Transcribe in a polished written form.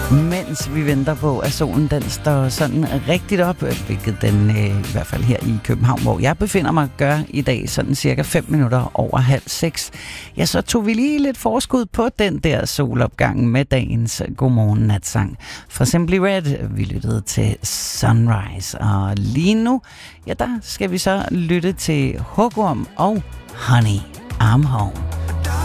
Mens vi venter på, at solen den står sådan rigtigt op, hvilket den i hvert fald her i København, hvor jeg befinder mig, gør i dag sådan cirka 5 minutter over 5:30. Ja, så tog vi lige lidt forskud på den der solopgang med dagens Godmorgen Natsang. Fra Simply Red, vi lyttede til Sunrise, og lige nu, ja, der skal vi så lytte til Hugorm og Honey, I'm Home.